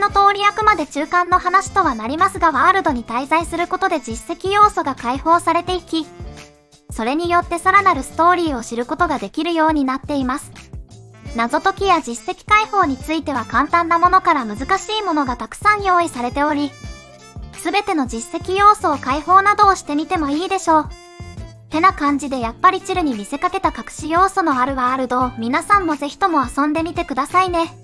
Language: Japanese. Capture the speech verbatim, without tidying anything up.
の通りあくまで中間の話とはなりますが、ワールドに滞在することで実績要素が解放されていき、それによってさらなるストーリーを知ることができるようになっています。謎解きや実績解放については簡単なものから難しいものがたくさん用意されており、すべての実績要素を解放などをしてみてもいいでしょう。てな感じでやっぱりチルに見せかけた隠し要素のあるワールドを皆さんもぜひとも遊んでみてくださいね。